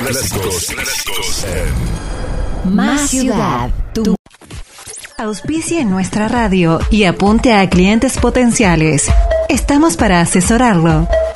clásicos Más Ciudad. Auspicie en nuestra radio y apunte a clientes potenciales. Estamos para asesorarlo.